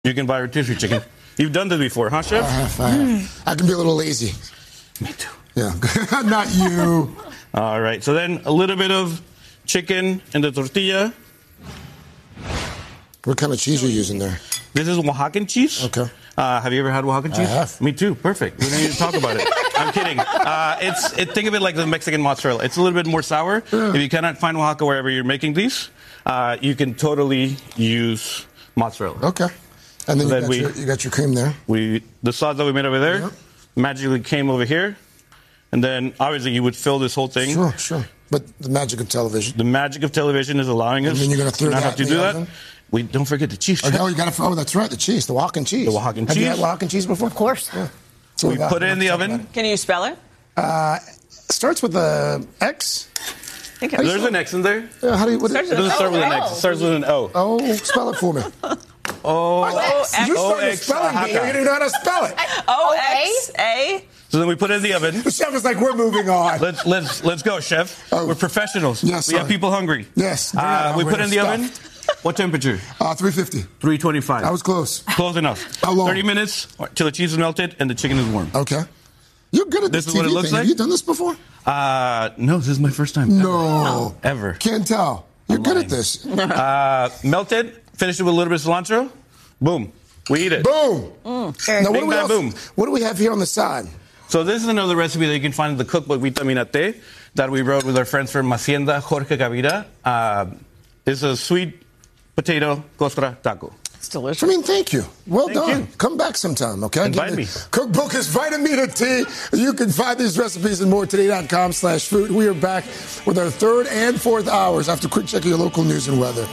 You can buy rotisserie chicken. You've done this before, huh, Chef? I have. I can be a little lazy. Me too. Yeah, not you. All right, so then a little bit of chicken in the tortilla. What kind of cheese are you using there? This is Oaxacan cheese. Okay. Have you ever had Oaxacan cheese? I have. Me too. Perfect. We don't need to talk about it. I'm kidding. Think of it like the Mexican mozzarella. It's a little bit more sour. Yeah. If you cannot find Oaxaca wherever you're making these, you can totally use mozzarella. Okay. And then you got your cream there. The sauce that we made over there magically came over here. And then, obviously, you would fill this whole thing. Sure. But the magic of television. The magic of television is allowing us And then you're gonna throw not that have to in do the that. oven? Don't forget the cheese. That's right, the cheese, the Oaxacan cheese. The Oaxacan Have you cheese. had Oaxacan cheese before? Of course. Yeah. So we put it in the oven. Can you spell it? Starts with a X. There's an X in there. It How do you? doesn't start with an X. It starts with an O. Oh, spell it for me. You started spelling bee. You didn't know how to spell it. O-X-A. So then we put it in the oven. The chef is like, we're moving on. Let's go, Chef. Oh. We're professionals. Yes, we have sorry. people hungry. Yes. We put it in the oven. What temperature? 350. 325. I was close. Close enough. How long? 30 minutes till the cheese is melted and the chicken is warm. Okay. You're good at this. This is what TV it looks thing. like? Have you done this before? No, this is my first time. No. Ever. Can't tell. You're good at this. Melted. Finish it with a little bit of cilantro. Boom. We eat it. Boom. Now, Bing, bang, boom. What do we have here on the side? So this is another recipe that you can find in the cookbook Vitaminate that we wrote with our friends from Hacienda Jorge Gavira. It's a sweet potato costra taco. It's delicious. I mean, thank you. Well Thank done. you. Come back sometime, okay? Invite me. Cookbook is Vitamina T. You can find these recipes and more today.com/food. We are back with our third and fourth hours after quick check of your local news and weather.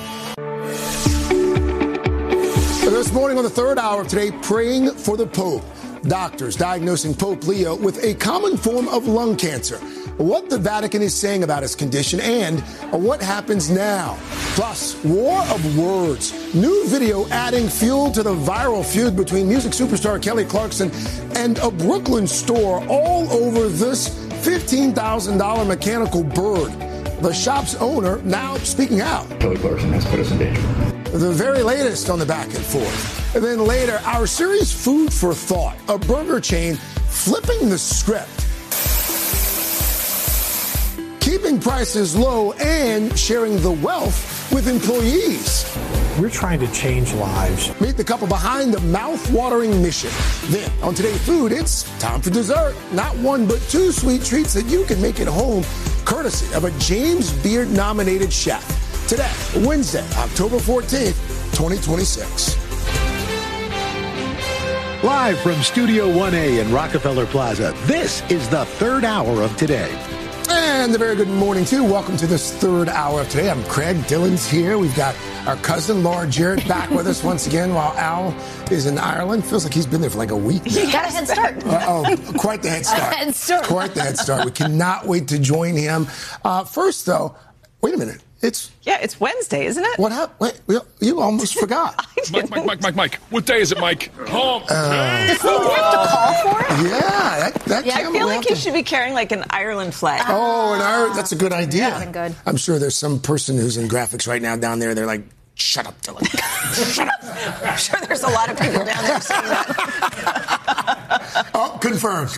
This morning on the third hour of today, praying for the Pope. Doctors diagnosing Pope Leo with a common form of lung cancer. What the Vatican is saying about his condition and what happens now. Plus, war of words. New video adding fuel to the viral feud between music superstar Kelly Clarkson and a Brooklyn store all over this $15,000 mechanical bird. The shop's owner now speaking out. Kelly Clarkson has put us in danger. The very latest on the back and forth. And then later, our series Food for Thought, a burger chain flipping the script. Keeping prices low and sharing the wealth with employees. We're trying to change lives. Meet the couple behind the mouth-watering mission. Then, on Today's Food, it's time for dessert. Not one, but two sweet treats that you can make at home, courtesy of a James Beard-nominated chef. Today, Wednesday, October 14th, 2026. Live from Studio 1A in Rockefeller Plaza, this is the third hour of Today. And a very good morning, too. Welcome to this third hour of Today. I'm Craig. Dylan's here. We've got our cousin, Laura Jarrett, back with us once again while Al is in Ireland. Feels like he's been there for like a week now. You got a head start. Quite the head start. Head start. Quite the head start. We cannot wait to join him. First, though, wait a minute. It's Wednesday, isn't it? What happened? Wait, you almost forgot. Mike. What day is it, Mike? Does he have to call for it? Yeah, I feel like he should be carrying like an Ireland flag. Oh, an Ireland. That's a good idea. Yeah, good. I'm sure there's some person who's in graphics right now down there. They're like, shut up, Dylan. Shut up. I'm sure there's a lot of people down there saying that. Oh, confirmed.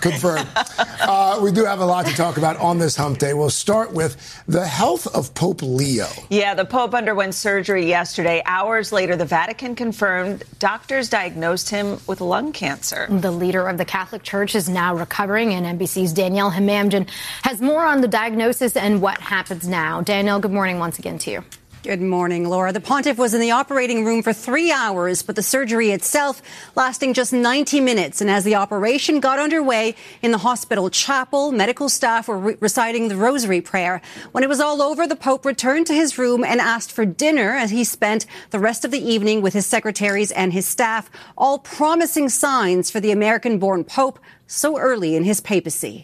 We do have a lot to talk about on this hump day. We'll start with the health of Pope Leo. Yeah, the Pope underwent surgery yesterday. Hours later, the Vatican confirmed doctors diagnosed him with lung cancer. The leader of the Catholic Church is now recovering, and NBC's Danielle Hamamdin has more on the diagnosis and what happens now. Danielle, good morning once again to you. Good morning, Laura. The pontiff was in the operating room for 3 hours, but the surgery itself lasting just 90 minutes. And as the operation got underway in the hospital chapel, medical staff were reciting the rosary prayer. When it was all over, the Pope returned to his room and asked for dinner as he spent the rest of the evening with his secretaries and his staff, all promising signs for the American-born Pope so early in his papacy.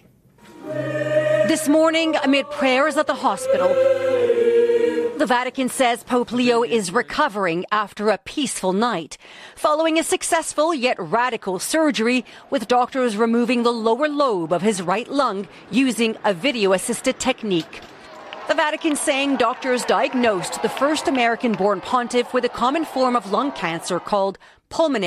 This morning, amid prayers at the hospital, the Vatican says Pope Leo is recovering after a peaceful night, following a successful yet radical surgery with doctors removing the lower lobe of his right lung using a video-assisted technique. The Vatican saying doctors diagnosed the first American-born pontiff with a common form of lung cancer called pulmonary